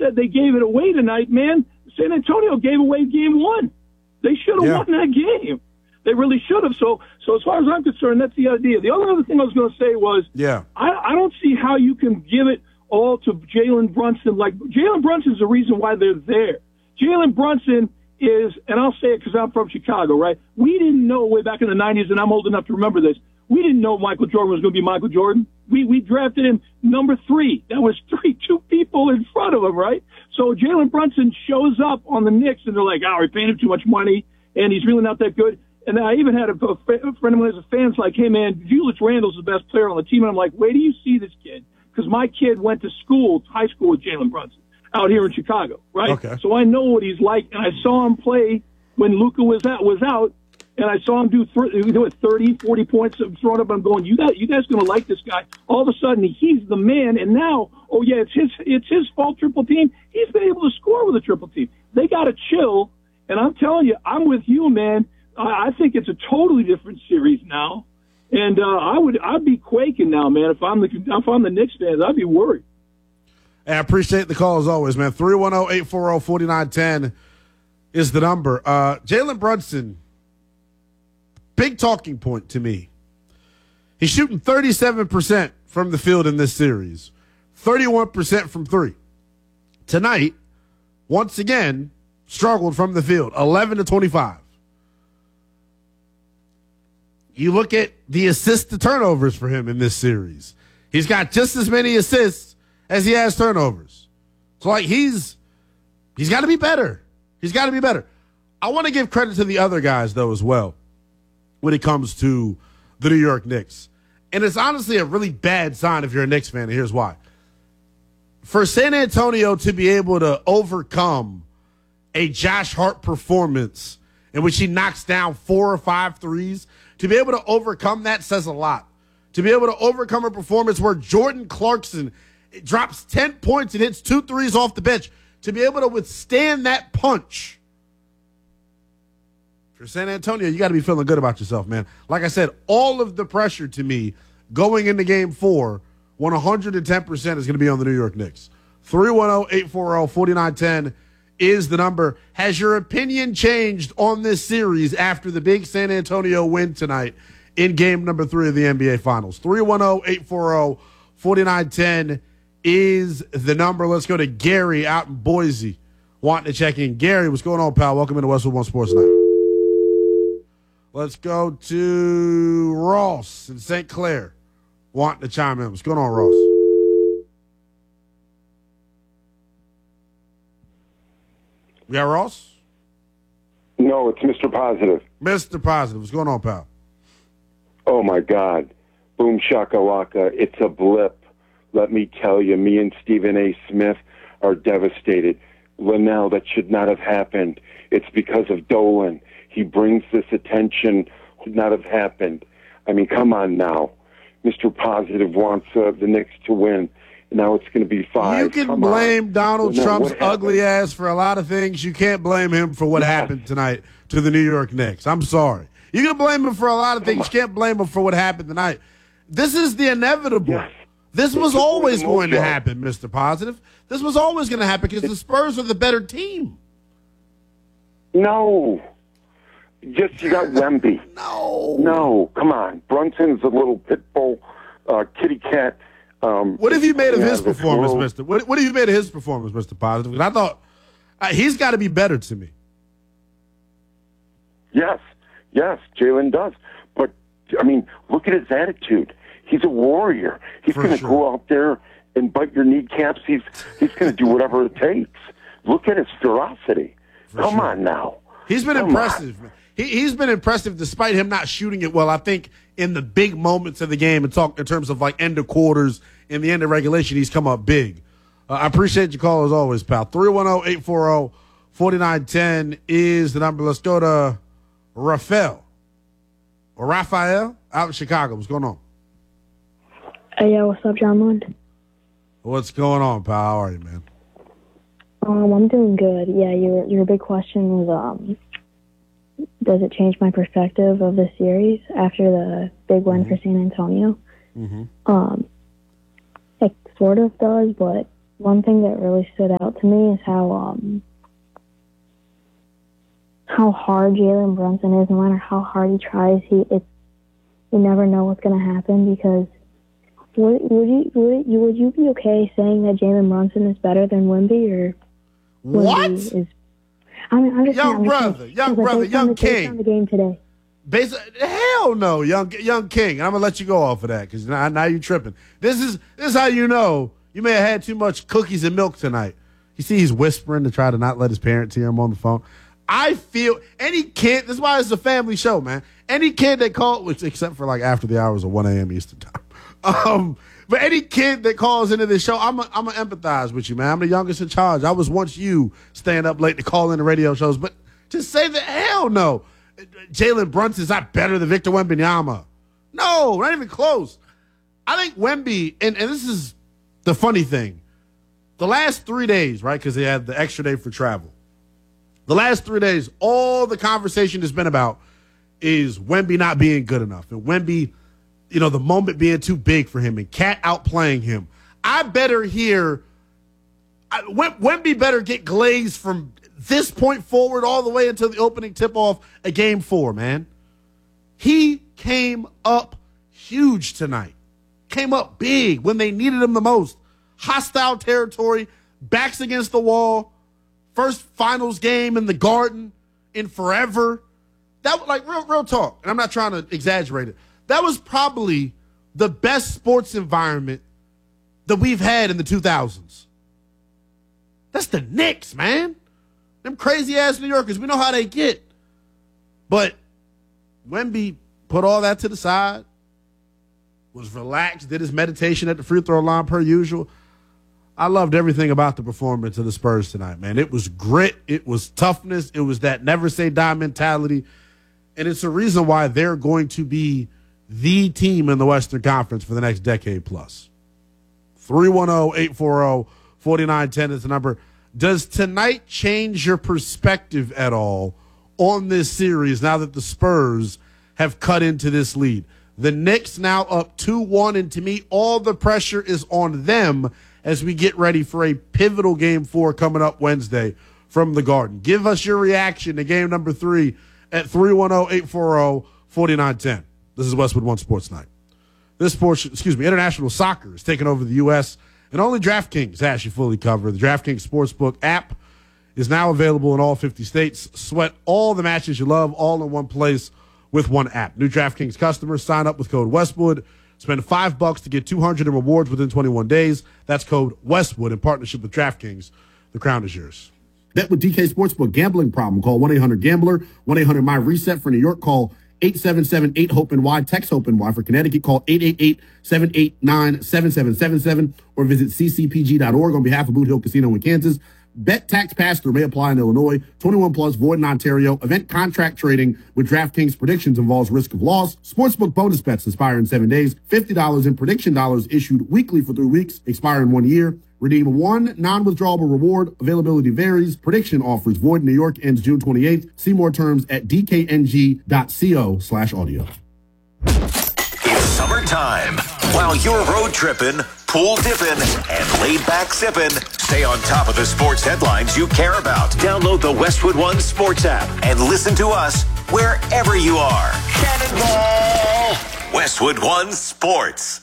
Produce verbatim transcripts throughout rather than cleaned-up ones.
said they gave it away tonight, man, San Antonio gave away game one. They should have yeah. won that game. They really should have. So, so as far as I'm concerned, that's the idea. The only other thing I was going to say was, yeah, I, I don't see how you can give it all to Jalen Brunson. Like, Jalen Brunson's the reason why they're there. Jalen Brunson is, and I'll say it because I'm from Chicago, right? We didn't know way back in the nineties, and I'm old enough to remember this. We didn't know Michael Jordan was going to be Michael Jordan. We we drafted him number three. That was three, two people in front of him, right? So Jalen Brunson shows up on the Knicks, and they're like, oh, we're paying him too much money, and he's really not that good. And I even had a, a friend of mine as a fan's like, hey, man, Julius Randle's the best player on the team. And I'm like, where do you see this kid? Because my kid went to school, high school with Jalen Brunson out here in Chicago, right? Okay. So I know what he's like, and I saw him play when Luka was out, was out, and I saw him do, th- do it thirty, forty points thrown up. I'm going, you guys, you guys going to like this guy. All of a sudden, he's the man, and now, oh, yeah, it's his it's his fault, triple team. He's been able to score with a triple team. They got to chill, and I'm telling you, I'm with you, man. I, I think it's a totally different series now, and uh, I would I'd be quaking now, man. If I'm the if I'm the Knicks fans, I'd be worried. Hey, I appreciate the call as always, man. three one zero, eight four zero, four nine one zero is the number. Uh, Jalen Brunson, big talking point to me. He's shooting thirty-seven percent from the field in this series, thirty-one percent from three. Tonight, once again, struggled from the field, eleven to twenty-five. You look at the assist to turnovers for him in this series. He's got just as many assists as he has turnovers. So, like, he's he's got to be better. He's got to be better. I want to give credit to the other guys, though, as well, when it comes to the New York Knicks. And it's honestly a really bad sign if you're a Knicks fan, and here's why. For San Antonio to be able to overcome a Josh Hart performance in which he knocks down four or five threes, to be able to overcome that says a lot. To be able to overcome a performance where Jordan Clarkson drops ten points and hits two threes off the bench, to be able to withstand that punch. For San Antonio, you got to be feeling good about yourself, man. Like I said, all of the pressure to me going into game four, one hundred ten percent is going to be on the New York Knicks. three one zero, eight four zero, four nine one zero is the number. Has your opinion changed on this series after the big San Antonio win tonight in game number three of the N B A Finals? three one zero, eight four zero, four nine one zero is the number. Let's go to Gary out in Boise wanting to check in. Gary, what's going on, pal? Welcome into Westwood One Sports Night. Let's go to Ross in Saint Clair wanting to chime in. What's going on, Ross? We got Ross? No, it's Mister Positive. Mister Positive. What's going on, pal? Oh, my God. Boom shakalaka. It's a blip. Let me tell you, me and Stephen A. Smith are devastated. Linnell, that should not have happened. It's because of Dolan. He brings this attention. Should not have happened. I mean, come on now. Mister Positive wants uh, the Knicks to win. Now it's going to be five. You can come blame on. Donald Well, Trump's what ugly happened? ass for a lot of things. You can't blame him for what Yes. happened tonight to the New York Knicks. I'm sorry. You can blame him for a lot of things. You can't blame him for what happened tonight. This is the inevitable. Yes. This was It's always the going to mojo. happen, Mister Positive. This was always going to happen because the Spurs are the better team. No. Just, you got Wemby. No. No, come on. Brunson's a little pit bull, uh, kitty cat. Um, What have you made of yeah, his this performance, world- Mister What, what have you made of his performance, Mister Positive? Because I thought uh, he's got to be better to me. Yes, yes, Jalen does. But, I mean, look at his attitude. He's a warrior. He's For going to sure. go out there and bite your kneecaps. He's he's going to do whatever it takes. Look at his ferocity. For Come sure. on now. He's been Come impressive. Man. He, he's been impressive despite him not shooting it well. I think in the big moments of the game and talk in terms of like end of quarters and the end of regulation, he's come up big. Uh, I appreciate your call as always, pal. three one zero, eight four zero, four nine one zero is the number. Let's go to Rafael. Or Raphael out in Chicago. What's going on? Hey, yeah, what's up, John Lund? What's going on, pal? How are you, man? Um, I'm doing good. Yeah, your your big question was, um, does it change my perspective of the series after the big win Mm-hmm. for San Antonio? Mm-hmm. Um, it sort of does, but one thing that really stood out to me is how um, how hard Jalen Brunson is. No matter how hard he tries, he it's you never know what's going to happen. Because would, would you would you would you be okay saying that Jalen Brunson is better than Wemby, or what? Wemby is, I mean, I'm just young saying, brother, saying, young like, brother, based on young the, based king. on the game today. Basically, hell no, young young king. I'm gonna let you go off of that because now, now you're tripping. This is this is how you know you may have had too much cookies and milk tonight. You see, he's whispering to try to not let his parents hear him on the phone. I feel any kid. This is why it's a family show, man. Any kid that called, which except for like after the hours of one a.m. Eastern time. Um, but any kid that calls into this show, I'm a, I'm gonna empathize with you, man. I'm the youngest in charge. I was once you staying up late to call in the radio shows, but to say that, hell no. Jalen Brunson's not better than Victor Wembanyama. No, not even close. I think Wemby, and, and this is the funny thing, the last three days, right, because they had the extra day for travel, the last three days, all the conversation has been about is Wemby not being good enough, and Wemby, you know, the moment being too big for him, and Cat outplaying him. I better hear, I, Wemby better get glazed from this point forward all the way until the opening tip-off of game four, man. He came up huge tonight. Came up big when they needed him the most. Hostile territory, backs against the wall, first finals game in the Garden in forever. That was like real, real talk, and I'm not trying to exaggerate it. That was probably the best sports environment that we've had in the two thousands. That's the Knicks, man. Them crazy-ass New Yorkers, we know how they get. But Wemby put all that to the side, was relaxed, did his meditation at the free throw line per usual. I loved everything about the performance of the Spurs tonight, man. It was grit. It was toughness. It was that never-say-die mentality. And it's a reason why they're going to be the team in the Western Conference for the next decade plus. three one zero, eight four zero, four nine one zero is the number. Does tonight change your perspective at all on this series now that the Spurs have cut into this lead? The Knicks now up two one, and to me, all the pressure is on them as we get ready for a pivotal game four coming up Wednesday from the Garden. Give us your reaction to game number three at three one zero, eight four zero, four nine one zero. This is Westwood One Sports Night. This portion, excuse me, international soccer is taking over the U S, and only DraftKings has you fully covered. The DraftKings Sportsbook app is now available in all fifty states. Sweat all the matches you love all in one place with one app. New DraftKings customers sign up with code Westwood. Spend five bucks to get two hundred in rewards within twenty-one days. That's code Westwood in partnership with DraftKings. The crown is yours. Bet with D K Sportsbook. Gambling problem? Call one eight hundred gambler. one eight hundred my reset for New York. Call eight seven seven eight hope N Y. Text HOPE N Y. For Connecticut, call eight eight eight, seven eight nine, seven seven seven seven or visit c c p g dot org on behalf of Boot Hill Casino in Kansas. Bet tax pass-through may apply in Illinois. twenty-one plus, void in Ontario. Event contract trading with DraftKings predictions involves risk of loss. Sportsbook bonus bets expire in seven days. fifty dollars in prediction dollars issued weekly for three weeks. Expire in one year. Redeem one non-withdrawable reward. Availability varies. Prediction offers void in New York ends June twenty-eighth. See more terms at d k n g dot co slash audio. It's summertime. While you're road tripping, pool dipping, and laid back sipping, stay on top of the sports headlines you care about. Download the Westwood One Sports app and listen to us wherever you are. Cannonball! Westwood One Sports.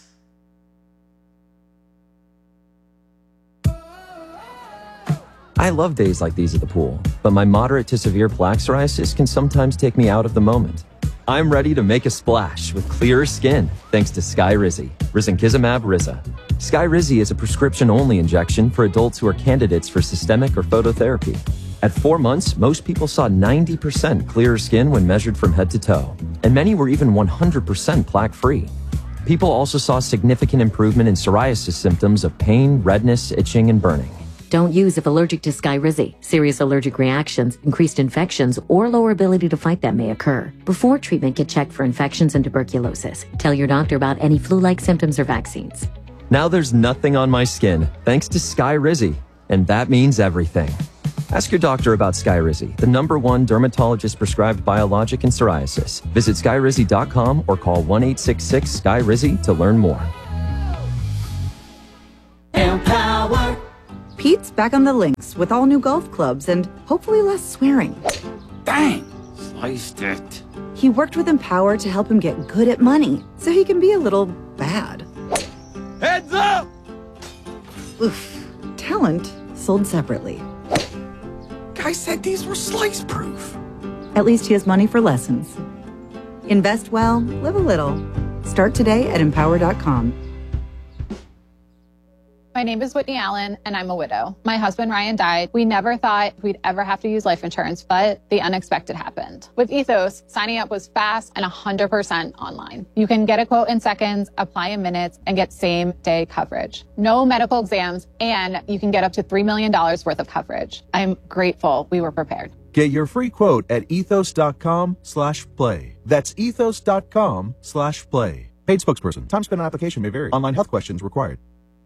I love days like these at the pool, but my moderate to severe plaque psoriasis can sometimes take me out of the moment. I'm ready to make a splash with clearer skin thanks to Skyrizi, risankizumab Riza. Skyrizi is a prescription-only injection for adults who are candidates for systemic or phototherapy. At four months, most people saw ninety percent clearer skin when measured from head to toe, and many were even one hundred percent plaque-free. People also saw significant improvement in psoriasis symptoms of pain, redness, itching, and burning. Don't use if allergic to Skyrizi. Serious allergic reactions, increased infections, or lower ability to fight them may occur. Before treatment, get checked for infections and tuberculosis. Tell your doctor about any flu-like symptoms or vaccines. Now there's nothing on my skin thanks to Skyrizi, and that means everything. Ask your doctor about Skyrizi, the number one dermatologist-prescribed biologic in psoriasis. Visit skyrizi dot com or call one eight six six, S K Y R I Z I to learn more. Empower back on the links with all new golf clubs and hopefully less swearing. Dang! Sliced it. He worked with Empower to help him get good at money, so he can be a little bad. Heads up! Oof. Talent sold separately. Guy said these were slice-proof. At least he has money for lessons. Invest well, live a little. Start today at empower dot com. My name is Whitney Allen, and I'm a widow. My husband, Ryan, died. We never thought we'd ever have to use life insurance, but the unexpected happened. With Ethos, signing up was fast and one hundred percent online. You can get a quote in seconds, apply in minutes, and get same-day coverage. No medical exams, and you can get up to three million dollars worth of coverage. I'm grateful we were prepared. Get your free quote at ethos dot com slash play. That's ethos dot com slash play. Paid spokesperson. Time spent on application may vary. Online health questions required.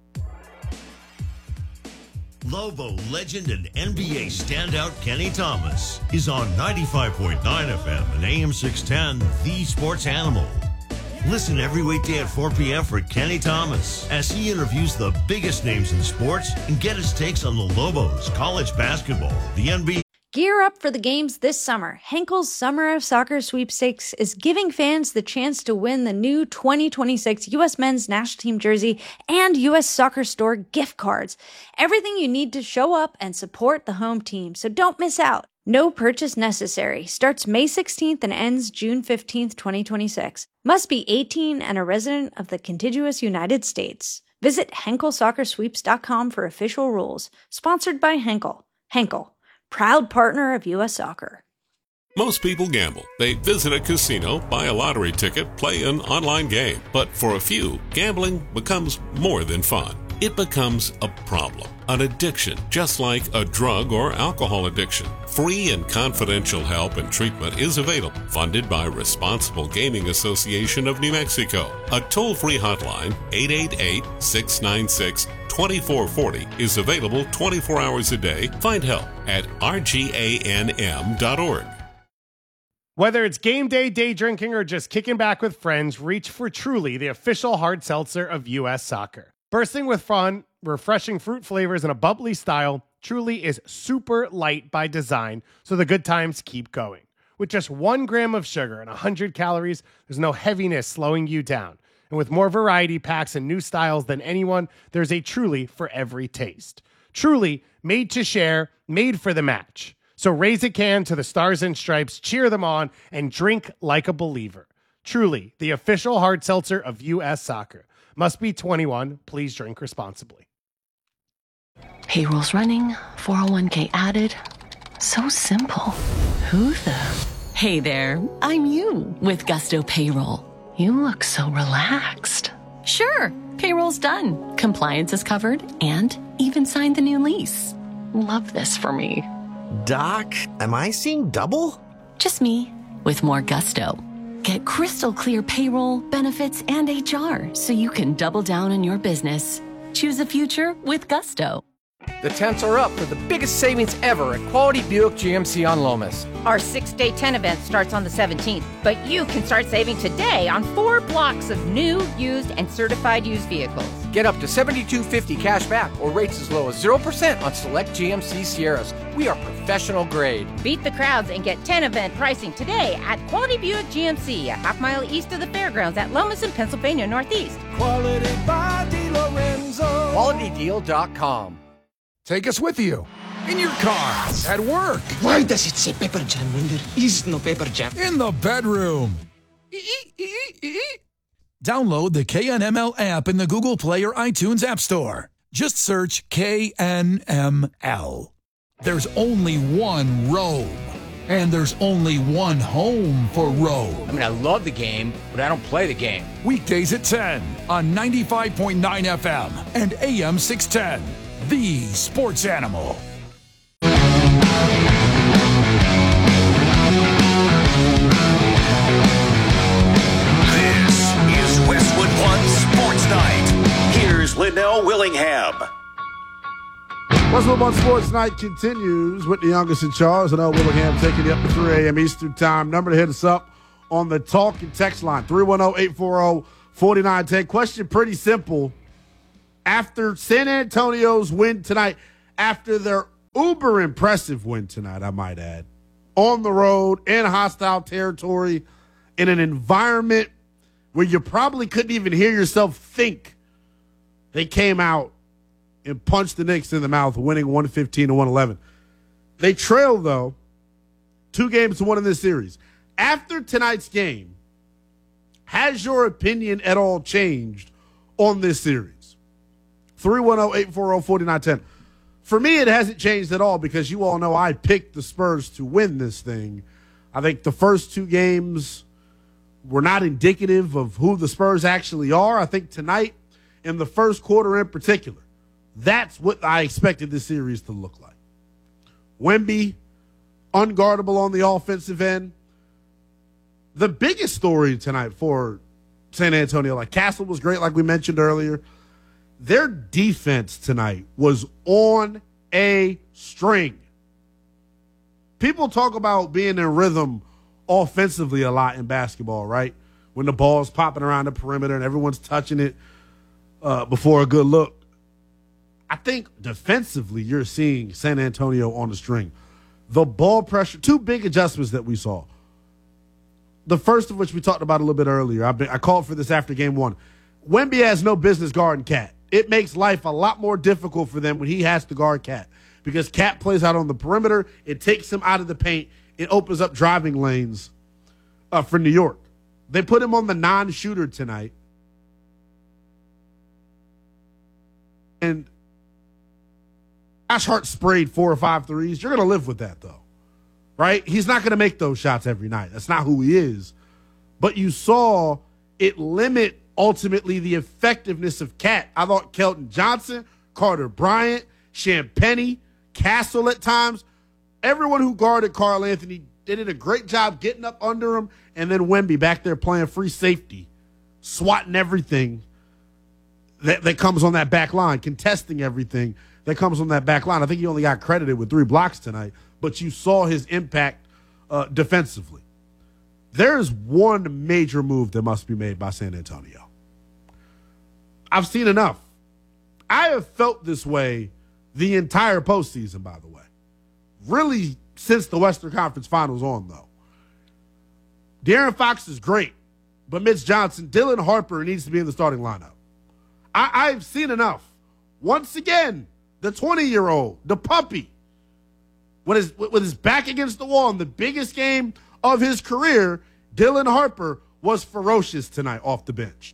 Lobo legend and N B A standout Kenny Thomas is on ninety-five point nine F M and A M six ten, The Sports Animal. Listen every weekday at four p.m. for Kenny Thomas as he interviews the biggest names in sports and get his takes on the Lobos, college basketball, the N B A. Gear up for the games this summer. Henkel's Summer of Soccer Sweepstakes is giving fans the chance to win the new twenty twenty-six U S Men's National Team jersey and U S Soccer Store gift cards. Everything you need to show up and support the home team, so don't miss out. No purchase necessary. Starts May sixteenth and ends June fifteenth, twenty twenty-six. Must be eighteen and a resident of the contiguous United States. Visit henkel soccer sweeps dot com for official rules. Sponsored by Henkel. Henkel, proud partner of U S Soccer. Most people gamble. They visit a casino, buy a lottery ticket, play an online game. But for a few, gambling becomes more than fun. It becomes a problem, an addiction, just like a drug or alcohol addiction. Free and confidential help and treatment is available, funded by Responsible Gaming Association of New Mexico. A toll-free hotline, eight eight eight, six nine six, two four four zero, is available twenty-four hours a day. Find help at r g a n m dot org. Whether it's game day, day drinking, or just kicking back with friends, reach for Truly, the official hard seltzer of U S Soccer. Bursting with fun, refreshing fruit flavors, and a bubbly style, Truly is super light by design, so the good times keep going. With just one gram of sugar and one hundred calories, there's no heaviness slowing you down. And with more variety packs and new styles than anyone, there's a Truly for every taste. Truly, made to share, made for the match. So raise a can to the Stars and Stripes, cheer them on, and drink like a believer. Truly, the official hard seltzer of U S Soccer. Must be twenty-one. Please drink responsibly. Payroll's running, four oh one k added. So simple. Who the? Hey there, I'm you with Gusto Payroll. You look so relaxed. Sure, payroll's done. Compliance is covered and even signed the new lease. Love this for me. Doc, am I seeing double? Just me with more gusto. Get crystal clear payroll, benefits, and H R so you can double down on your business. Choose a future with Gusto. The tents are up for the biggest savings ever at Quality Buick G M C on Lomas. Our six-day tent event starts on the seventeenth, but you can start saving today on four blocks of new, used, and certified used vehicles. Get up to seventy-two fifty cash back or rates as low as zero percent on select G M C Sierras. We are professional grade. Beat the crowds and get tent event pricing today at Quality Buick G M C, a half mile east of the fairgrounds at Lomas in Pennsylvania Northeast. Quality by DeLorenzo. quality deal dot com. Take us with you. In your car. At work. Why does it say Pepper Jam when there is no Pepper Jam? In the bedroom. Download the K N M L app in the Google Play or iTunes App Store. Just search K N M L. There's only one Robe. And there's only one home for Robe. I mean, I love the game, but I don't play the game. Weekdays at ten on ninety-five point nine F M and A M six ten. The Sports Animal. This is Westwood One Sports Night. Here's Linnell Willingham. Westwood One Sports Night continues with the youngest in Charles and L. Willingham taking you up to three a.m. Eastern Time. Number to hit us up on the talk and text line, three one zero, eight four zero, four nine one zero. Question pretty simple. After San Antonio's win tonight after their uber impressive win tonight, I might add, on the road, in hostile territory, in an environment where you probably couldn't even hear yourself think. They came out and punched the Knicks in the mouth, winning one fifteen to one eleven. They trailed, though, two games to one in this series. After tonight's game, has your opinion at all changed on this series? three one zero, eight four zero, four nine one zero. For me, it hasn't changed at all because you all know I picked the Spurs to win this thing. I think the first two games were not indicative of who the Spurs actually are. I think tonight, in the first quarter in particular, that's what I expected this series to look like. Wemby, unguardable on the offensive end. The biggest story tonight for San Antonio, like Castle was great, like we mentioned earlier. Their defense tonight was on a string. People talk about being in rhythm offensively a lot in basketball, right? When the ball's popping around the perimeter and everyone's touching it uh, before a good look. I think defensively you're seeing San Antonio on the string. The ball pressure, two big adjustments that we saw. The first of which we talked about a little bit earlier. I, been, I called for this after game one. Wemby has no business guarding Cat. It makes life a lot more difficult for them when he has to guard Cat because Cat plays out on the perimeter. It takes him out of the paint. It opens up driving lanes uh, for New York. They put him on the non-shooter tonight. And Josh Hart sprayed four or five threes. You're going to live with that, though, right? He's not going to make those shots every night. That's not who he is. But you saw it limit ultimately the effectiveness of Cat. I thought Kelton Johnson, Carter Bryant, Champagnie, Castle at times, everyone who guarded Karl Anthony, they did a great job getting up under him, and then Wemby back there playing free safety, swatting everything that, that comes on that back line, contesting everything that comes on that back line. I think he only got credited with three blocks tonight, but you saw his impact uh, defensively. There's one major move that must be made by San Antonio. I've seen enough. I have felt this way the entire postseason, by the way. Really, since the Western Conference Finals on, though. De'Aaron Fox is great, but Mitch Johnson, Dylan Harper needs to be in the starting lineup. I, I've seen enough. Once again, the twenty-year-old, the puppy, with his, with his back against the wall in the biggest game of his career, Dylan Harper was ferocious tonight off the bench.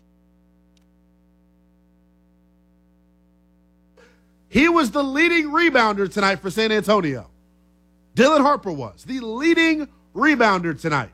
He was the leading rebounder tonight for San Antonio. Dylan Harper was the leading rebounder tonight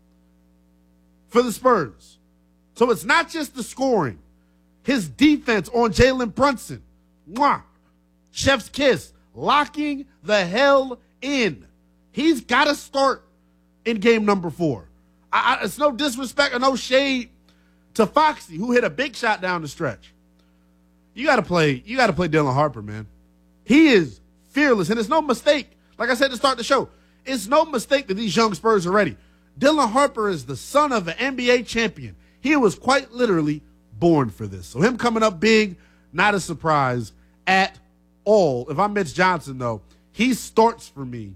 for the Spurs. So it's not just the scoring. His defense on Jalen Brunson. Mwah. Chef's kiss. Locking the hell in. He's got to start in game number four. I, I, it's no disrespect or no shade to Foxy, who hit a big shot down the stretch. You got to play. You got to play Dylan Harper, man. He is fearless, and it's no mistake. Like I said to start the show, it's no mistake that these young Spurs are ready. Dylan Harper is the son of an N B A champion. He was quite literally born for this. So him coming up big, not a surprise at all. If I'm Mitch Johnson, though, he starts for me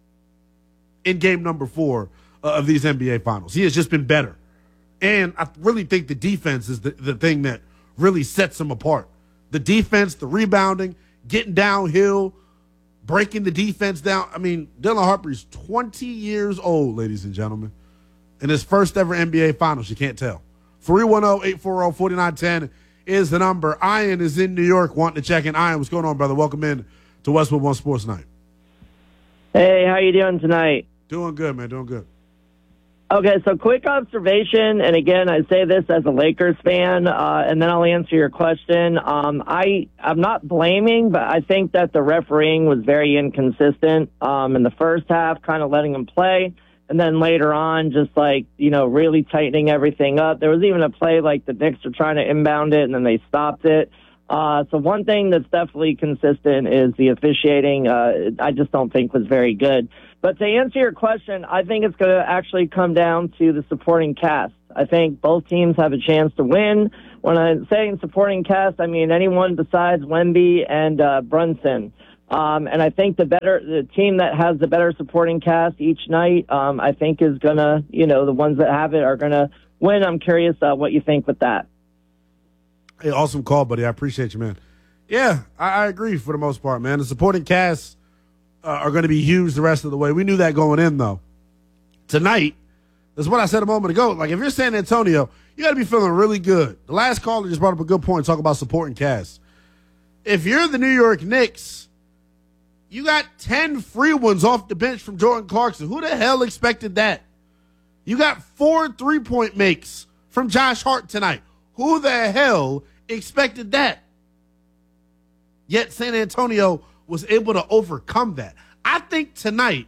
in game number four uh, of these N B A Finals. He has just been better. And I really think the defense is the, the thing that really sets him apart. The defense, the rebounding, getting downhill, breaking the defense down. I mean, Dylan Harper is twenty years old, ladies and gentlemen. In his first ever N B A Finals, you can't tell. three one zero, eight four zero, four nine one zero is the number. Ian is in New York wanting to check in. Ian, what's going on, brother? Welcome in to Westwood One Sports Night. Hey, how you doing tonight? Doing good, man. Doing good. Okay, so quick observation, and again, I say this as a Lakers fan, uh, and then I'll answer your question. Um, I, I'm not blaming, but I think that the refereeing was very inconsistent um, in the first half, kind of letting them play, and then later on, just like, you know, really tightening everything up. There was even a play like the Knicks were trying to inbound it, and then they stopped it. Uh, so one thing that's definitely consistent is the officiating, uh, I just don't think was very good. But to answer your question, I think it's going to actually come down to the supporting cast. I think both teams have a chance to win. When I'm saying supporting cast, I mean anyone besides Wemby and uh, Brunson. Um, and I think the better the team that has the better supporting cast each night, um, I think is gonna, you know, the ones that have it are gonna win. I'm curious uh, what you think with that. Hey, awesome call, buddy. I appreciate you, man. Yeah, I, I agree for the most part, man. The supporting cast uh, are going to be huge the rest of the way. We knew that going in, though. Tonight, that's what I said a moment ago. Like, if you're San Antonio, you got to be feeling really good. The last caller just brought up a good point, talk about supporting cast. If you're the New York Knicks, you got ten free ones off the bench from Jordan Clarkson. Who the hell expected that? You got four three-point makes from Josh Hart tonight. Who the hell expected that? Yet San Antonio was able to overcome that. I think tonight,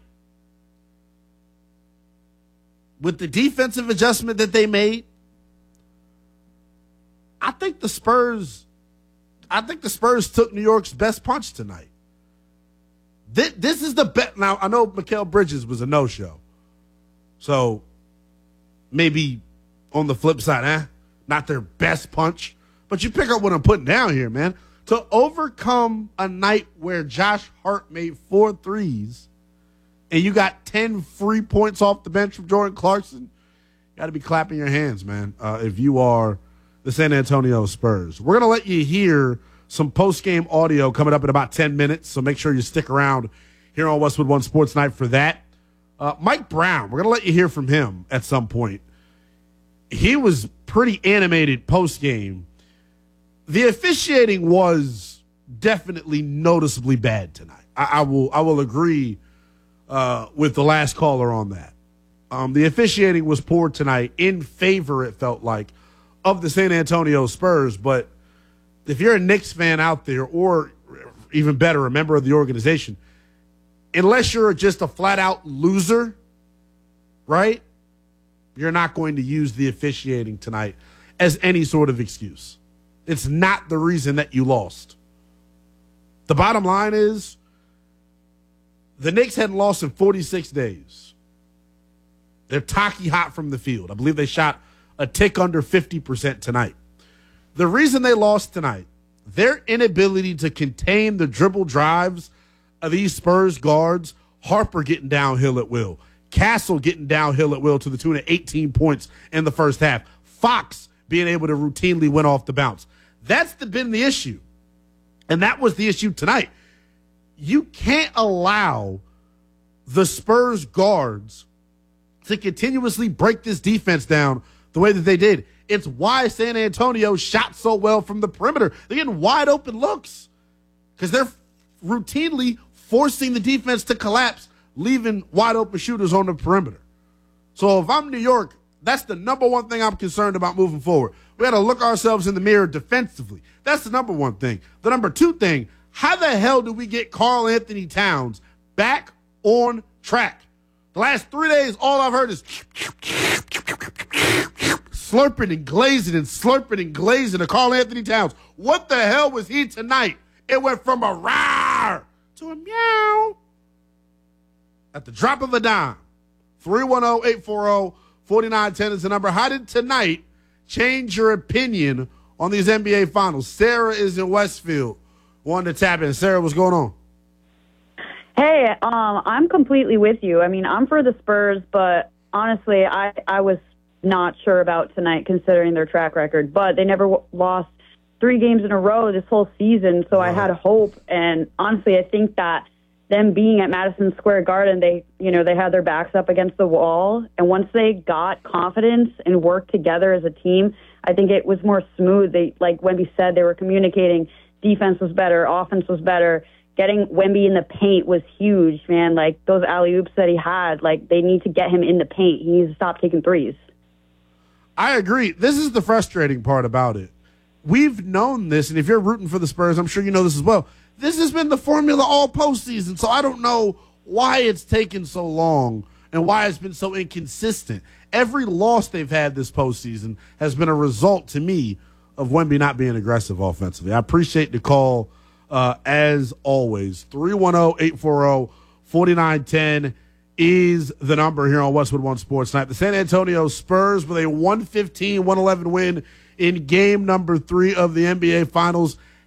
with the defensive adjustment that they made, I think the Spurs, I think the Spurs took New York's best punch tonight. This, this is the best. Now, I know Mikal Bridges was a no-show. So maybe on the flip side, eh? Not their best punch. But you pick up what I'm putting down here, man. To overcome a night where Josh Hart made four threes and you got ten free points off the bench from Jordan Clarkson, you got to be clapping your hands, man, uh, if you are the San Antonio Spurs. We're going to let you hear some post-game audio coming up in about ten minutes, so make sure you stick around here on Westwood One Sports Night for that. Uh, Mike Brown, we're going to let you hear from him at some point. He was pretty animated post-game. The officiating was definitely noticeably bad tonight. I, I will I will agree uh, with the last caller on that. Um, the officiating was poor tonight, in favor, it felt like, of the San Antonio Spurs. But if you're a Knicks fan out there, or even better, a member of the organization, unless you're just a flat-out loser, right, you're not going to use the officiating tonight as any sort of excuse. It's not the reason that you lost. The bottom line is the Knicks hadn't lost in forty-six days. They're tacky hot from the field. I believe they shot a tick under fifty percent tonight. The reason they lost tonight, their inability to contain the dribble drives of these Spurs guards, Harper getting downhill at will, Castle getting downhill at will to the tune of eighteen points in the first half, Fox being able to routinely win off the bounce. That's the, been the issue. And that was the issue tonight. You can't allow the Spurs guards to continuously break this defense down the way that they did. It's why San Antonio shot so well from the perimeter. They're getting wide open looks because they're routinely forcing the defense to collapse, leaving wide open shooters on the perimeter. So if I'm New York, that's the number one thing I'm concerned about moving forward. We got to look ourselves in the mirror defensively. That's the number one thing. The number two thing, how the hell do we get Karl Anthony Towns back on track? The last three days, all I've heard is slurping and glazing and slurping and glazing to Karl Anthony Towns. What the hell was he tonight? It went from a roar to a meow at the drop of a dime. three one zero, eight four zero, four nine one zero is the number. How did tonight change your opinion on these N B A Finals? Sarah is in Westfield. Wanted to tap in. Sarah, what's going on? Hey, um, I'm completely with you. I mean, I'm for the Spurs, but honestly, I, I was not sure about tonight considering their track record. But they never w- lost three games in a row this whole season, so I had hope. And honestly, I think that them being at Madison Square Garden, they, you know, they had their backs up against the wall. And once they got confidence and worked together as a team, I think it was more smooth. They, like Wemby said, they were communicating. Defense was better. Offense was better. Getting Wemby in the paint was huge, man. Like, those alley-oops that he had, like, they need to get him in the paint. He needs to stop taking threes. I agree. This is the frustrating part about it. We've known this, and if you're rooting for the Spurs, I'm sure you know this as well. This has been the formula all postseason, so I don't know why it's taken so long and why it's been so inconsistent. Every loss they've had this postseason has been a result, to me, of Wemby not being aggressive offensively. I appreciate the call, uh, as always. three one zero, eight four zero, four nine one zero is the number here on Westwood One Sports Night. The San Antonio Spurs with a one fifteen, one eleven win in game number three of the N B A Finals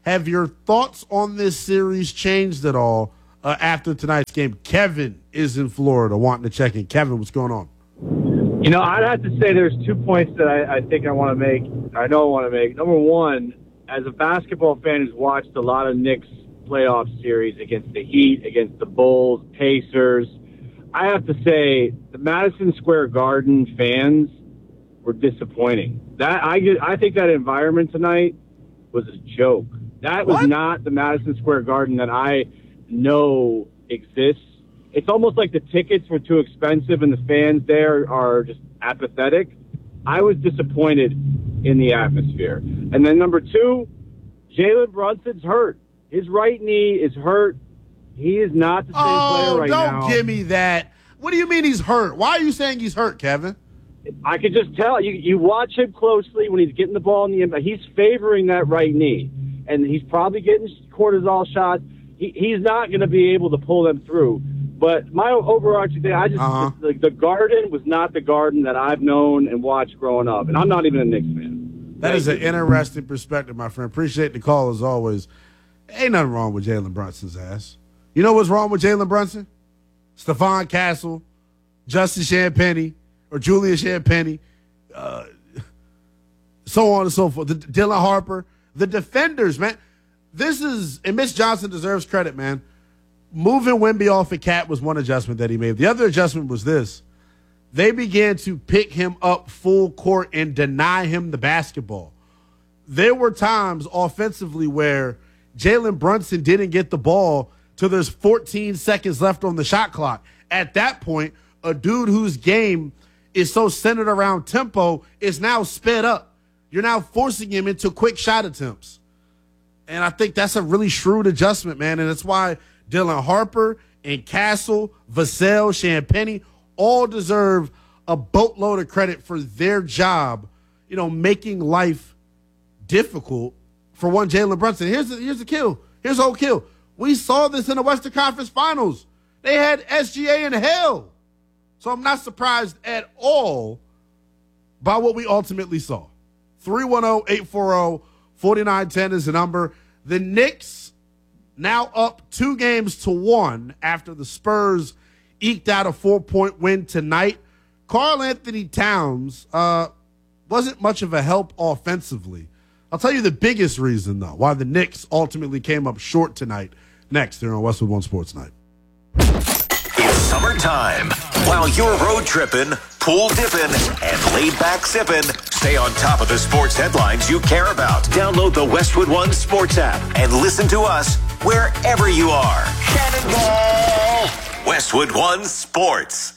Have your thoughts on this series changed at all uh, after tonight's game? Kevin is in Florida wanting to check in. Kevin, what's going on? You know, I'd have to say there's two points that I, I think I want to make. I know I want to make. Number one, as a basketball fan who's watched a lot of Knicks playoff series against the Heat, against the Bulls, Pacers, I have to say the Madison Square Garden fans were disappointing. That I get, I think that environment tonight was a joke. That was what? not the Madison Square Garden that I know exists. It's almost like the tickets were too expensive and the fans there are just apathetic. I was disappointed in the atmosphere. And then number two, Jalen Brunson's hurt. His right knee is hurt. He is not the same oh, player right now. Oh, don't give me that. What do you mean he's hurt? Why are you saying he's hurt, Kevin? I could just tell. You you watch him closely when he's getting the ball in the impact. He's favoring that right knee, and he's probably getting cortisol shots. He, he's not going to be able to pull them through. But my overarching thing, I just uh-huh. the, the Garden was not the Garden that I've known and watched growing up, and I'm not even a Knicks fan. That is an interesting perspective, my friend. Appreciate the call as always. Ain't nothing wrong with Jalen Brunson's ass. You know what's wrong with Jalen Brunson? Stephon Castle, Justin Champagnie, or Julian Champagnie, uh, so on and so forth. The, Dylan Harper, the defenders, man. This is, and Mitch Johnson deserves credit, man. Moving Wemby off of Cat was one adjustment that he made. The other adjustment was this. They began to pick him up full court and deny him the basketball. There were times offensively where Jalen Brunson didn't get the ball till there's fourteen seconds left on the shot clock. At that point, a dude whose game is so centered around tempo is now sped up. You're now forcing him into quick shot attempts. And I think that's a really shrewd adjustment, man. And that's why Dylan Harper and Castle, Vassell, Champagnie all deserve a boatload of credit for their job, you know, making life difficult for one Jalen Brunson. Here's the, here's the kill. Here's the whole kill. We saw this in the Western Conference Finals. They had S G A in hell. So I'm not surprised at all by what we ultimately saw. three one zero, eight four zero, four nine one zero is the number. The Knicks now up two games to one after the Spurs eked out a four-point win tonight. Karl Anthony Towns uh, wasn't much of a help offensively. I'll tell you the biggest reason, though, why the Knicks ultimately came up short tonight. Next, here on Westwood One Sports Night. It's summertime. While you're road tripping, pool dipping, and laid back sipping, stay on top of the sports headlines you care about. Download the Westwood One Sports app and listen to us wherever you are. Cannonball! Westwood One Sports.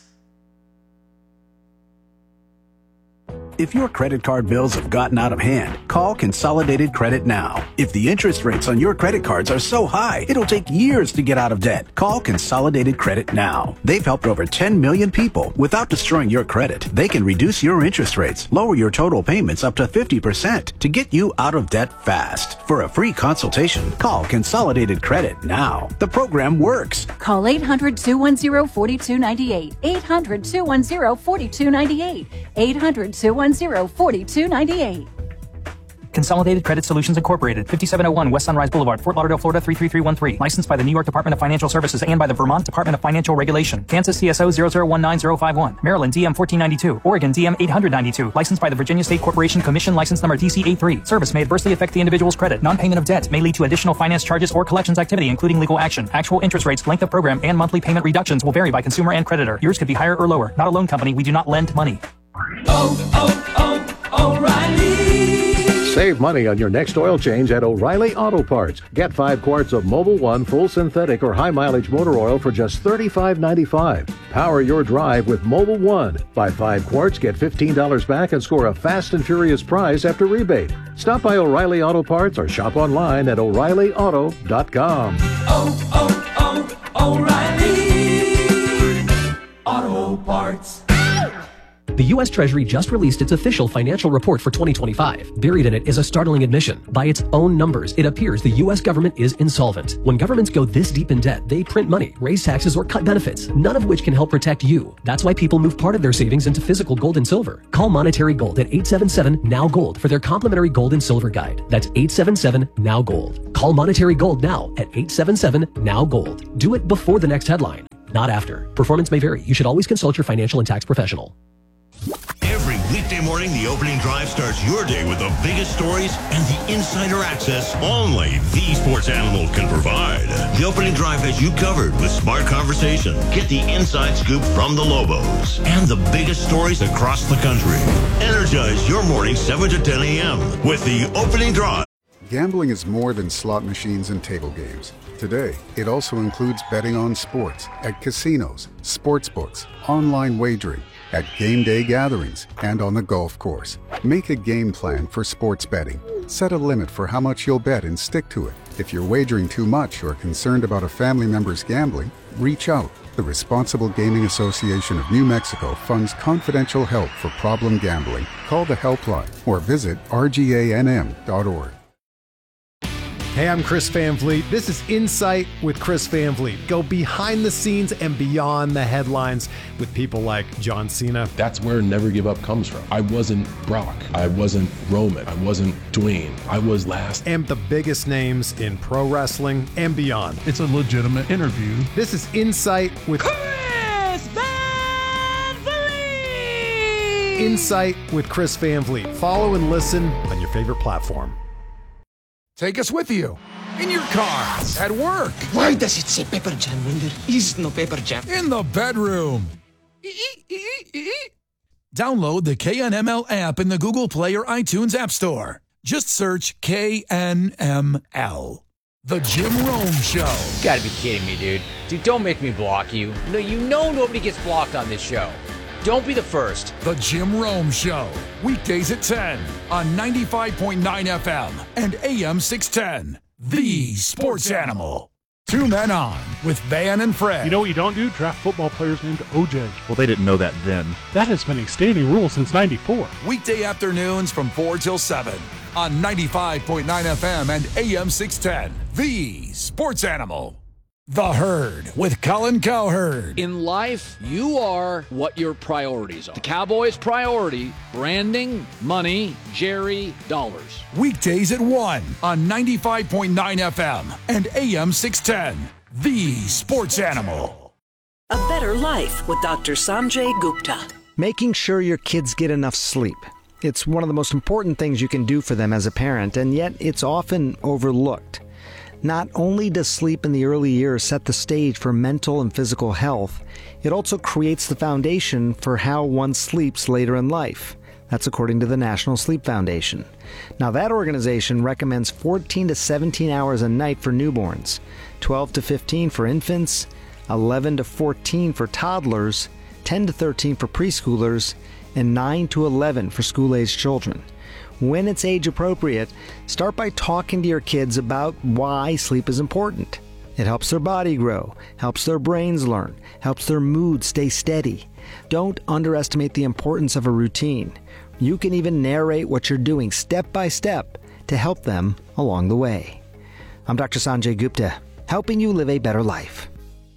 If your credit card bills have gotten out of hand, call Consolidated Credit now. If the interest rates on your credit cards are so high, it'll take years to get out of debt. Call Consolidated Credit now. They've helped over ten million people without destroying your credit. They can reduce your interest rates, lower your total payments up to fifty percent to get you out of debt fast. For a free consultation, call Consolidated Credit now. The program works. Call eight hundred, two one zero, four two nine eight. eight hundred, two one zero, four two nine eight. eight hundred, two one zero, four two nine eight. Consolidated Credit Solutions Incorporated, fifty-seven oh one West Sunrise Boulevard, Fort Lauderdale, Florida three three three one three. Licensed by the New York Department of Financial Services and by the Vermont Department of Financial Regulation. Kansas C S O zero zero one nine zero five one. Maryland D M fourteen ninety-two. Oregon D M eight ninety-two. Licensed by the Virginia State Corporation Commission, license number D C eighty-three. Service may adversely affect the individual's credit. Non-payment of debt may lead to additional finance charges or collections activity, including legal action. Actual interest rates, length of program, and monthly payment reductions will vary by consumer and creditor. Yours could be higher or lower. Not a loan company. We do not lend money. Oh, oh, oh, O'Reilly. Save money on your next oil change at O'Reilly Auto Parts. Get five quarts of Mobil one full synthetic or high mileage motor oil for just thirty-five ninety-five. Power your drive with Mobil one. Buy five quarts, get fifteen dollars back, and score a fast and furious prize after rebate. Stop by O'Reilly Auto Parts or shop online at O'Reilly Auto dot com. Oh, oh, oh, O'Reilly Auto Parts. The U S Treasury just released its official financial report for twenty twenty-five. Buried in it is a startling admission. By its own numbers, it appears the U S government is insolvent. When governments go this deep in debt, they print money, raise taxes, or cut benefits, none of which can help protect you. That's why people move part of their savings into physical gold and silver. Call Monetary Gold at eight seven seven, N O W Gold for their complimentary gold and silver guide. That's eight seven seven, N O W Gold. Call Monetary Gold now at eight seven seven, N O W Gold. Do it before the next headline, not after. Performance may vary. You should always consult your financial and tax professional. Every weekday morning, the opening drive starts your day with the biggest stories and the insider access only the Sports Animal can provide. The opening drive has you covered with smart conversation. Get the inside scoop from the Lobos and the biggest stories across the country. Energize your morning seven to ten a.m. with the opening drive. Gambling is more than slot machines and table games. Today, it also includes betting on sports at casinos, sports books, online wagering, at game day gatherings, and on the golf course. Make a game plan for sports betting. Set a limit for how much you'll bet and stick to it. If you're wagering too much or concerned about a family member's gambling, reach out. The Responsible Gaming Association of New Mexico funds confidential help for problem gambling. Call the helpline or visit R G A N M dot org. Hey, I'm Chris Van Vliet. This is Insight with Chris Van Vliet. Go behind the scenes and beyond the headlines with people like John Cena. That's where Never Give Up comes from. I wasn't Brock. I wasn't Roman. I wasn't Dwayne. I was last. And the biggest names in pro wrestling and beyond. It's a legitimate interview. This is Insight with Chris Van Vliet! Insight with Chris Van Vliet. Follow and listen on your favorite platform. Take us with you. In your car, at work. Why does it say Pepper Jam when there is no Pepper Jam? In the bedroom. Download the K N M L app in the Google Play or iTunes App Store. Just search K N M L. The Jim Rome Show. You gotta be kidding me, dude. Dude, don't make me block you. No, you know nobody gets blocked on this show. Don't be the first. The Jim Rome Show. Weekdays at ten on ninety-five point nine F M and A M six ten. The Sports Animal. Two men on with Van and Fred. You know what you don't do? Draft football players named O J. Well, they didn't know that then. That has been a standing rule since ninety-four. Weekday afternoons from four till seven on ninety-five point nine F M and A M six ten. The Sports Animal. The Herd with Colin Cowherd. In life, you are what your priorities are. The Cowboys' priority, branding, money, Jerry, dollars. Weekdays at one on ninety-five point nine F M and A M six ten. The Sports Animal. A better life with Doctor Sanjay Gupta. Making sure your kids get enough sleep. It's one of the most important things you can do for them as a parent, and yet it's often overlooked. Not only does sleep in the early years set the stage for mental and physical health, it also creates the foundation for how one sleeps later in life. That's according to the National Sleep Foundation. Now, that organization recommends fourteen to seventeen hours a night for newborns, twelve to fifteen for infants, eleven to fourteen for toddlers, ten to thirteen for preschoolers, and nine to eleven for school-aged children. When it's age appropriate, start by talking to your kids about why sleep is important. It helps their body grow, helps their brains learn, helps their mood stay steady. Don't underestimate the importance of a routine. You can even narrate what you're doing step by step to help them along the way. I'm Doctor Sanjay Gupta, helping you live a better life.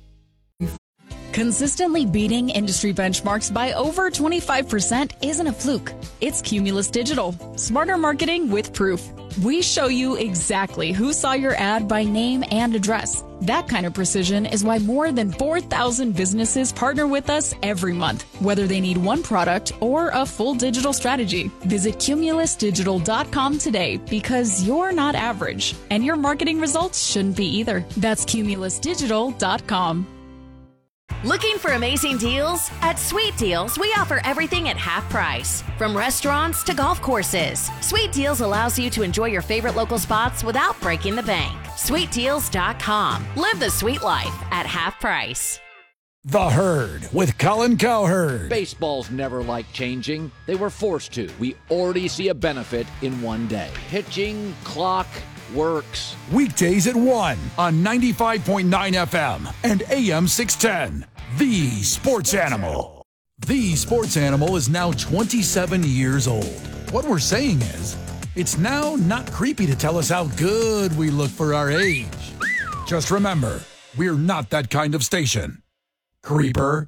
Consistently beating industry benchmarks by over twenty-five percent isn't a fluke. It's Cumulus Digital. Smarter marketing with proof. We show you exactly who saw your ad by name and address. That kind of precision is why more than four thousand businesses partner with us every month, whether they need one product or a full digital strategy. Visit Cumulus Digital dot com today because you're not average, and your marketing results shouldn't be either. That's Cumulus Digital dot com. Looking for amazing deals? At Sweet Deals, we offer everything at half price. From restaurants to golf courses, Sweet Deals allows you to enjoy your favorite local spots without breaking the bank. Sweet Deals dot com. Live the sweet life at half price. The Herd with Colin Cowherd. Baseballs never liked changing. They were forced to. We already see a benefit in one day. Pitching, clock, works. Weekdays at one on ninety-five point nine F M and A M six ten. The Sports Animal. The Sports Animal is now twenty-seven years old. What we're saying is, it's now not creepy to tell us how good we look for our age. Just remember, we're not that kind of station. Creeper.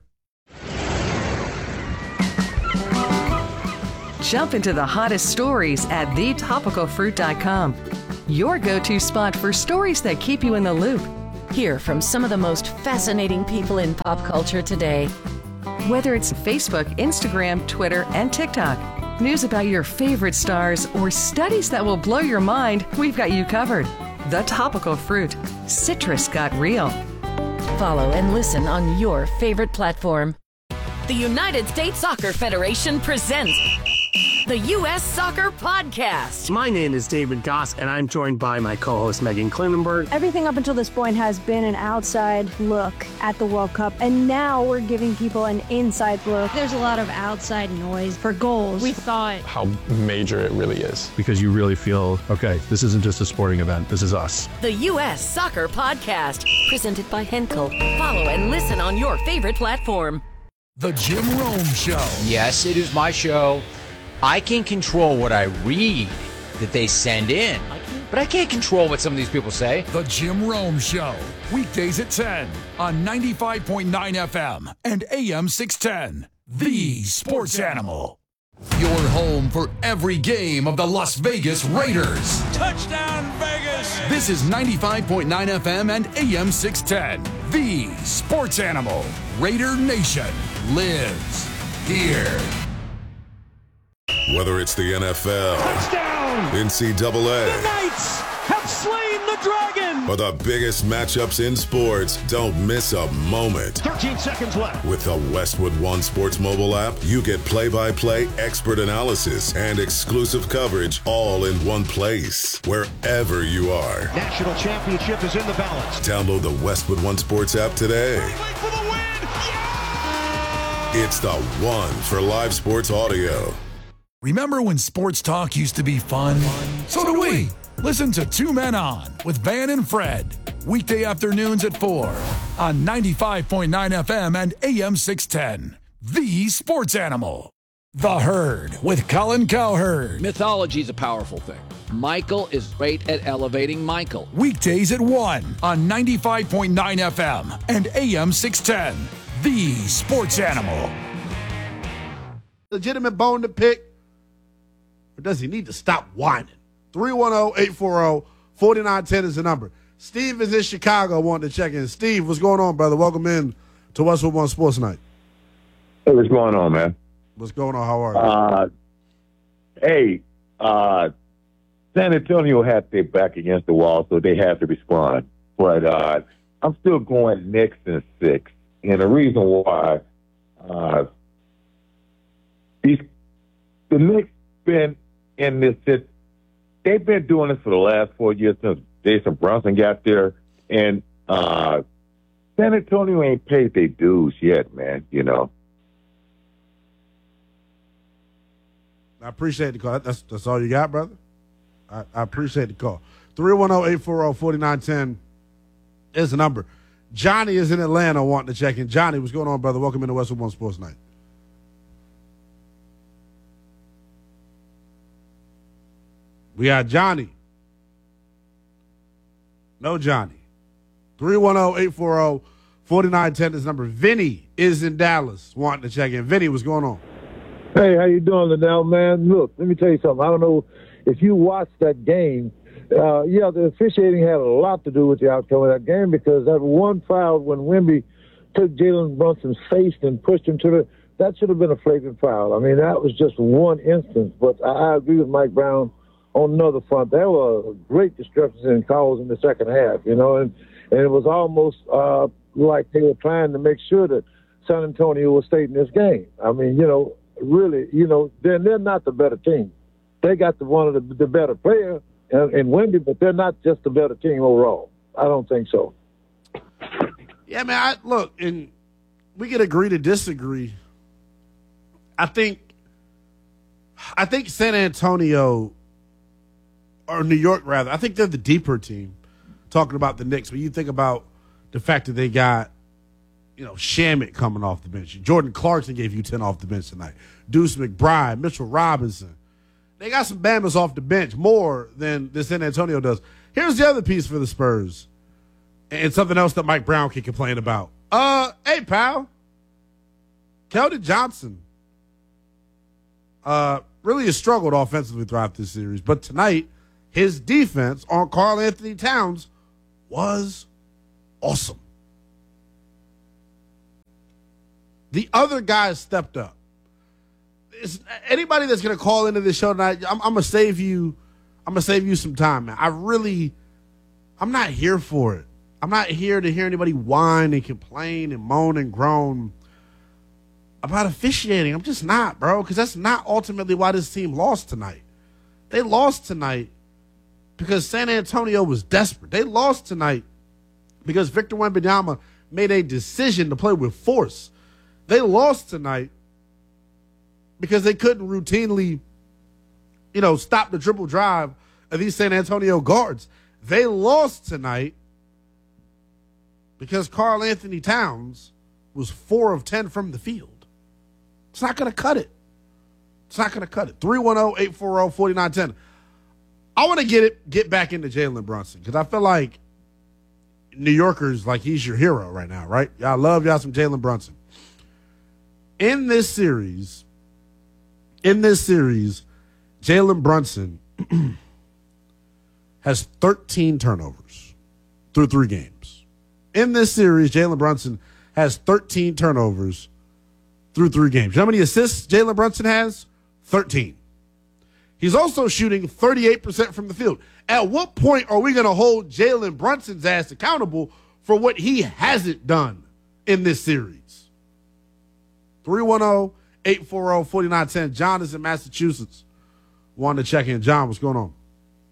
Jump into the hottest stories at the topical fruit dot com. Your go-to spot for stories that keep you in the loop. Hear from some of the most fascinating people in pop culture today. Whether it's Facebook, Instagram, Twitter, and TikTok, news about your favorite stars, or studies that will blow your mind, we've got you covered. The Topical Fruit. Citrus got real. Follow and listen on your favorite platform. The United States Soccer Federation presents the U S Soccer Podcast. My name is David Goss, and I'm joined by my co-host Megan Klinenberg. Everything up until this point has been an outside look at the World Cup, and now we're giving people an inside look. There's a lot of outside noise for goals. We thought how major it really is. Because you really feel, okay, this isn't just a sporting event, this is us. The U S Soccer Podcast, presented by Henkel. Follow and listen on your favorite platform. The Jim Rome Show. Yes, it is my show. I can control what I read that they send in, but I can't control what some of these people say. The Jim Rome Show, weekdays at ten on ninety-five point nine F M and A M six ten. The Sports Animal. Your home for every game of the Las Vegas Raiders. Touchdown, Vegas! This is ninety-five point nine F M and A M six ten. The Sports Animal. Raider Nation lives here. Whether it's the N F L, touchdown, N C double A, the Knights have slain the dragon, or the biggest matchups in sports, don't miss a moment. thirteen seconds left. With the Westwood One Sports mobile app, you get play-by-play expert analysis and exclusive coverage all in one place, wherever you are. National championship is in the balance. Download the Westwood One Sports app today. For the win. Yeah! It's the one for live sports audio. Remember when sports talk used to be fun? So do we. Listen to Two Men On with Van and Fred. Weekday afternoons at four on ninety-five point nine F M and A M six ten. The Sports Animal. The Herd with Colin Cowherd. Mythology is a powerful thing. Michael is great at elevating Michael. Weekdays at one on ninety-five point nine F M and A M six ten. The Sports Animal. Legitimate bone to pick. Or does he need to stop whining? three one zero, eight four zero, four nine one zero is the number. Steve is in Chicago wanting to check in. Steve, what's going on, brother? Welcome in to Westwood One Sports Night. Hey, what's going on, man? What's going on? How are you? Uh, hey, uh, San Antonio had their back against the wall, so they had to respond. But uh, I'm still going Knicks in six. And the reason why, uh, these, the Knicks been in this, it, they've been doing this for the last four years since Jason Brunson got there. And uh, San Antonio ain't paid their dues yet, man, you know. I appreciate the call. That's that's all you got, brother? I, I appreciate the call. three one zero, eight four zero, four nine one zero is the number. Johnny is in Atlanta wanting to check in. Johnny, what's going on, brother? Welcome into Westwood One Sports Night. We got Johnny. No Johnny. three one zero, eight four zero, four nine one zero is the number. Vinny is in Dallas wanting to check in. Vinny, what's going on? Hey, how you doing, Liddell, man? Look, let me tell you something. I don't know if you watched that game. Uh, yeah, the officiating had a lot to do with the outcome of that game because that one foul when Wemby took Jalen Brunson's face and pushed him to the – that should have been a flagrant foul. I mean, that was just one instance. But I, I agree with Mike Brown on another front. There were great discrepancies in calls in the second half, you know, and, and it was almost uh, like they were trying to make sure that San Antonio was staying in this game. I mean, you know, really, you know, they're, they're not the better team. They got the one of the, the better player in, in Wemby, but they're not just the better team overall. I don't think so. Yeah, man, I, look, and we can agree to disagree. I think I think San Antonio, or New York rather, I think they're the deeper team, talking about the Knicks. When you think about the fact that they got you know, Shamet coming off the bench. Jordan Clarkson gave you ten off the bench tonight. Deuce McBride, Mitchell Robinson. They got some Bammers off the bench more than the San Antonio does. Here's the other piece for the Spurs, and something else that Mike Brown can complain about. Uh, hey, pal. Keldon Johnson uh, really has struggled offensively throughout this series, but tonight his defense on Karl Anthony Towns was awesome. The other guys stepped up. It's, anybody that's going to call into this show tonight, I'm, I'm going to save you. I'm going to save you some time, man. I really, I'm not here for it. I'm not here to hear anybody whine and complain and moan and groan about officiating. I'm just not, bro, because that's not ultimately why this team lost tonight. They lost tonight because San Antonio was desperate. They lost tonight because Victor Wembanyama made a decision to play with force. They lost tonight because they couldn't routinely, you know, stop the dribble drive of these San Antonio guards. They lost tonight because Karl Anthony Towns was four of ten from the field. It's not going to cut it. It's not going to cut it. three one zero, eight four zero, four nine one zero. I want to get it, get back into Jalen Brunson because I feel like New Yorkers, like he's your hero right now, right? Y'all love y'all some Jalen Brunson. In this series, in this series, Jalen Brunson has thirteen turnovers through three games. In this series, Jalen Brunson has thirteen turnovers through three games. You know how many assists Jalen Brunson has? thirteen. He's also shooting thirty-eight percent from the field. At what point are we going to hold Jalen Brunson's ass accountable for what he hasn't done in this series? three one zero, eight four zero, four nine one zero. John is in Massachusetts. Wanted to check in. John, what's going on?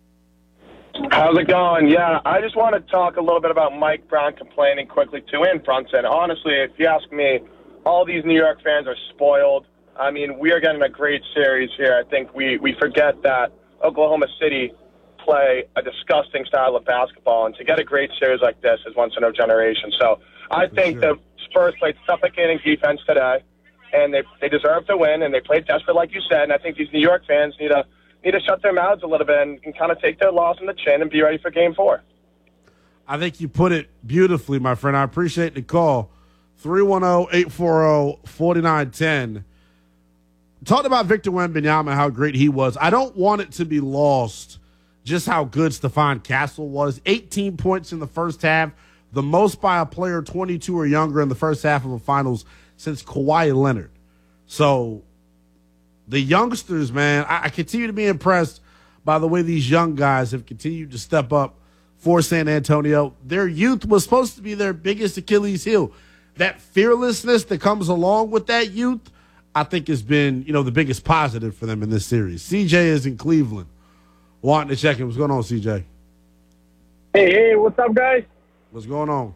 How's it going? Yeah, I just want to talk a little bit about Mike Brown complaining quickly too, and Brunson. Honestly, if you ask me, all these New York fans are spoiled. I mean, we are getting a great series here. I think we, we forget that Oklahoma City play a disgusting style of basketball, and to get a great series like this is once in a generation. So I think sure. the Spurs played suffocating defense today, and they they deserve to win, and they played desperate, like you said. And I think these New York fans need to need to shut their mouths a little bit and, and kind of take their loss in the chin and be ready for Game Four. I think you put it beautifully, my friend. I appreciate the call. three one zero, eight four zero, four nine one zero. Talked about Victor Wembanyama and how great he was. I don't want it to be lost just how good Stephon Castle was. eighteen points in the first half, the most by a player twenty-two or younger in the first half of a finals since Kawhi Leonard. So the youngsters, man, I, I continue to be impressed by the way these young guys have continued to step up for San Antonio. Their youth was supposed to be their biggest Achilles heel. That fearlessness that comes along with that youth, I think has been, you know, the biggest positive for them in this series. C J is in Cleveland. Wanting to check in. What's going on, C J? Hey, hey, what's up, guys? What's going on?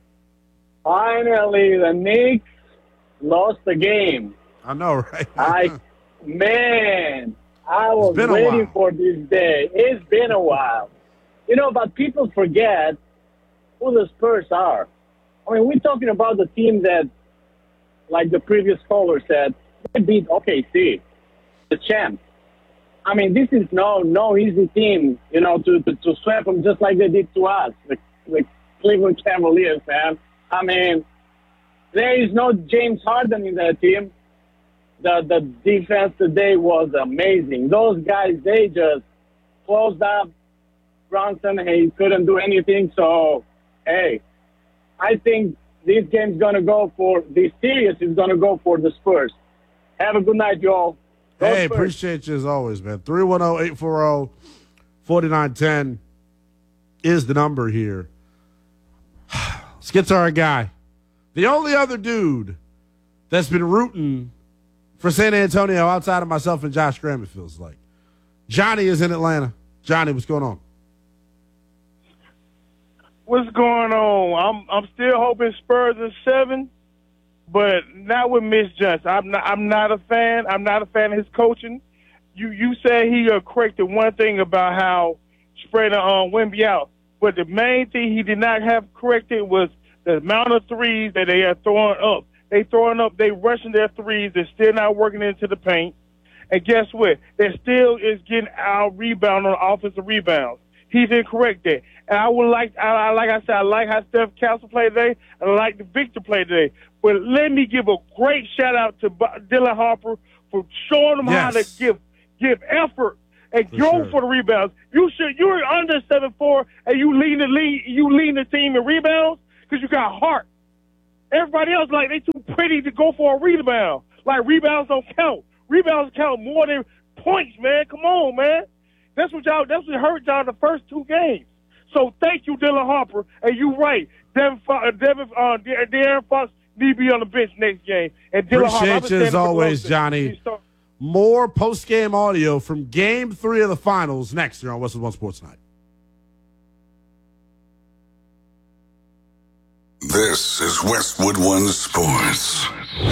Finally, the Knicks lost the game. I know, right? I, man, I was waiting for this day. It's been a while. You know, but people forget who the Spurs are. I mean, we're talking about the team that, like the previous caller said, they beat O K C, the champs. I mean, this is no no easy team, you know, to, to, to sweep them just like they did to us, the, the Cleveland Cavaliers, man. I mean, there is no James Harden in that team. The the defense today was amazing. Those guys, they just closed up Brunson. He couldn't do anything. So, hey, I think this game's going to go for, this series is going to go for the Spurs. Have a good night, y'all. Go hey, Spurs. Appreciate you as always, man. three one zero, eight four zero, four nine one zero is the number here. Let's get to our guy. The only other dude that's been rooting for San Antonio outside of myself and Josh Graham, it feels like. Johnny is in Atlanta. Johnny, what's going on? What's going on? I'm I'm still hoping Spurs are seven, but not with Mitch Johnson. I'm not I'm not a fan. I'm not a fan of his coaching. You you said he uh, corrected one thing about how spreading um, Wemby out, but the main thing he did not have corrected was the amount of threes that they are throwing up. They throwing up, they rushing their threes. They're still not working into the paint. And guess what? They still is getting out rebound on offensive rebounds. He's incorrect there. And I would like, I, I like I said, I like how Steph Castle played today, and I like the Victor play today. But let me give a great shout out to Dylan Harper for showing them yes. how to give give effort and for go sure. for the rebounds. You should. You're under seven four, and you lead the lead. You lead the team in rebounds because you got heart. Everybody else like they too pretty to go for a rebound. Like rebounds don't count. Rebounds count more than points, man. Come on, man. That's what y'all. That's what hurt y'all the first two games. So thank you, Dylan Harper. And you right, Devin, uh, Devin, uh, De'Aaron Fox need to be on the bench next game. And Dylan Appreciate Harper, you as always, Johnny. More post-game audio from Game Three of the Finals next year on Westwood One Sports Night. This is Westwood One Sports.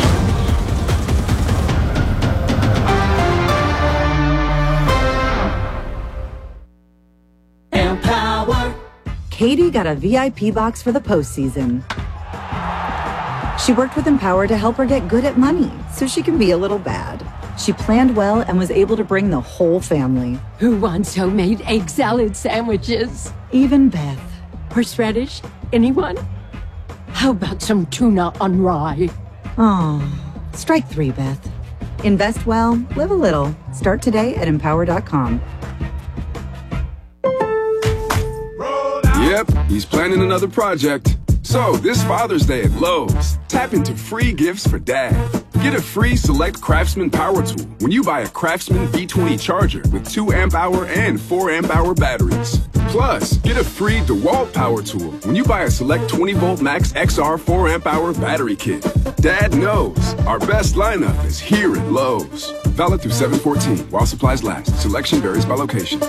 Empower. Katie got a V I P box for the postseason. She worked with Empower to help her get good at money so she can be a little bad. She planned well and was able to bring the whole family. Who wants homemade egg salad sandwiches? Even Beth. Horseradish? Anyone? How about some tuna on rye? Oh, strike three, Beth. Invest well, live a little. Start today at empower dot com. Yep, he's planning another project. So, this Father's Day at Lowe's, tap into free gifts for Dad. Get a free Select Craftsman power tool when you buy a Craftsman V twenty charger with two amp hour and four amp hour batteries. Plus, get a free DeWalt power tool when you buy a Select twenty volt Max X R four amp hour battery kit. Dad knows our best lineup is here at Lowe's. Valid through seven fourteen while supplies last. Selection varies by location.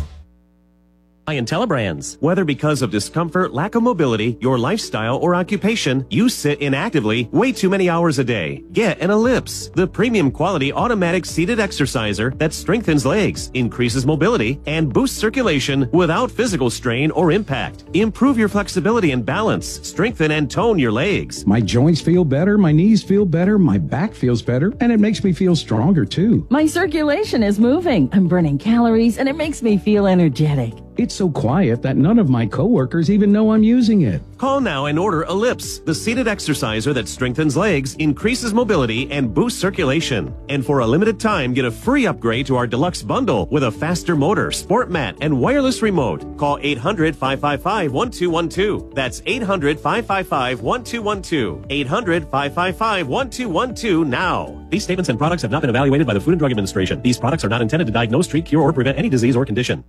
IntelliBrands. Whether because of discomfort, lack of mobility, your lifestyle, or occupation, you sit inactively way too many hours a day. Get an Ellipse, the premium quality automatic seated exerciser that strengthens legs, increases mobility, and boosts circulation without physical strain or impact. Improve your flexibility and balance, strengthen and tone your legs. My joints feel better, my knees feel better, my back feels better, and it makes me feel stronger too. My circulation is moving. I'm burning calories, and it makes me feel energetic. It's so quiet that none of my coworkers even know I'm using it. Call now and order Ellipse, the seated exerciser that strengthens legs, increases mobility, and boosts circulation. And for a limited time, get a free upgrade to our deluxe bundle with a faster motor, sport mat, and wireless remote. Call eight hundred, five five five, one two one two. That's eight hundred, five five five, one two one two. eight hundred, five five five, one two one two now. These statements and products have not been evaluated by the Food and Drug Administration. These products are not intended to diagnose, treat, cure, or prevent any disease or condition.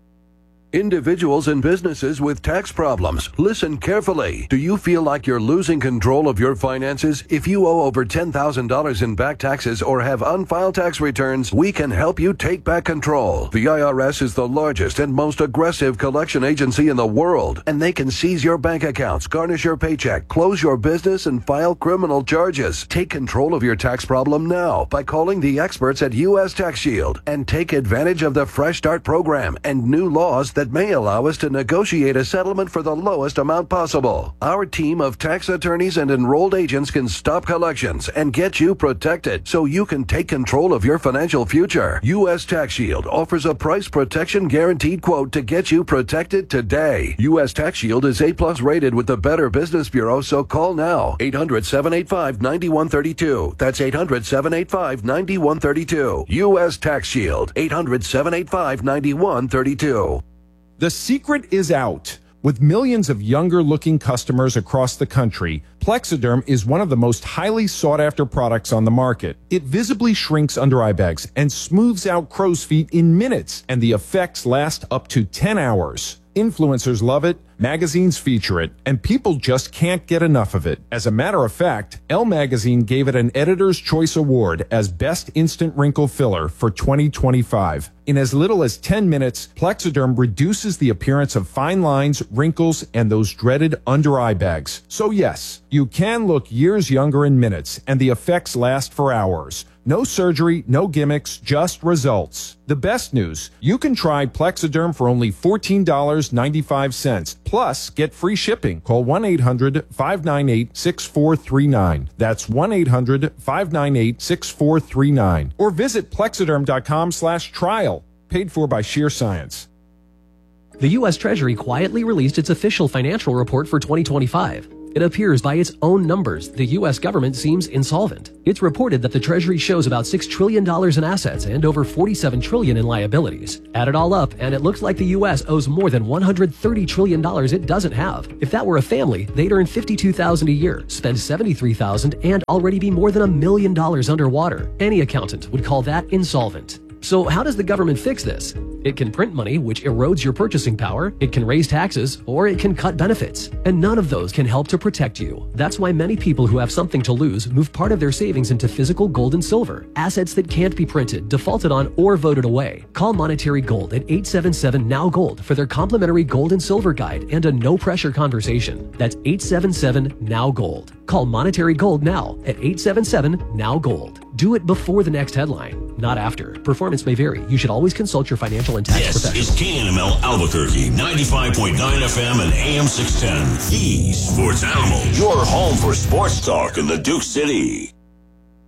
Individuals and businesses with tax problems, listen carefully. Do you feel like you're losing control of your finances? If you owe over ten thousand dollars in back taxes or have unfiled tax returns, we can help you take back control. The I R S is the largest and most aggressive collection agency in the world, and they can seize your bank accounts, garnish your paycheck, close your business, and file criminal charges. Take control of your tax problem now by calling the experts at U S Tax Shield and take advantage of the Fresh Start program and new laws that that may allow us to negotiate a settlement for the lowest amount possible. Our team of tax attorneys and enrolled agents can stop collections and get you protected so you can take control of your financial future. U S Tax Shield offers a price protection guaranteed quote to get you protected today. U S Tax Shield is A plus rated with the Better Business Bureau, so call now. eight hundred, seven eight five, nine one three two. That's eight hundred, seven eight five, nine one three two. U S Tax Shield. eight hundred, seven eight five, nine one three two. The secret is out. With millions of younger-looking customers across the country, Plexiderm is one of the most highly sought-after products on the market. It visibly shrinks under eye bags and smooths out crow's feet in minutes, and the effects last up to ten hours. Influencers love it, magazines feature it, and people just can't get enough of it. As a matter of fact, Elle Magazine gave it an Editor's Choice Award as Best Instant Wrinkle Filler for twenty twenty-five. In as little as ten minutes, Plexiderm reduces the appearance of fine lines, wrinkles, and those dreaded under-eye bags. So yes, you can look years younger in minutes, and the effects last for hours. No surgery, no gimmicks, just results. The best news, you can try Plexiderm for only fourteen dollars and ninety-five cents. Plus, get free shipping. Call one eight hundred five nine eight six four three nine. That's one eight hundred five nine eight six four three nine. Or visit plexiderm.com slash trial. Paid for by Sheer Science. The U S Treasury quietly released its official financial report for twenty twenty-five. It appears by its own numbers the U S government seems insolvent. It's reported that the Treasury shows about six trillion dollars in assets and over forty-seven trillion dollars in liabilities. Add it all up, and it looks like the U S owes more than one hundred thirty trillion dollars it doesn't have. If that were a family, they'd earn fifty-two thousand dollars a year, spend seventy-three thousand dollars, and already be more than a million dollars underwater. Any accountant would call that insolvent. So how does the government fix this? It can print money, which erodes your purchasing power, it can raise taxes, or it can cut benefits. And none of those can help to protect you. That's why many people who have something to lose move part of their savings into physical gold and silver, assets that can't be printed, defaulted on, or voted away. Call Monetary Gold at eight seven seven N O W Gold for their complimentary gold and silver guide and a no-pressure conversation. That's eight seven seven N O W Gold. Call Monetary Gold now at eight seven seven N O W Gold. Do it before the next headline, not after. Performance may vary. You should always consult your financial and tax this professional. This is K N M L Albuquerque, ninety-five point nine F M and A M six ten. The Sports Animal, your home for sports talk in the Duke City.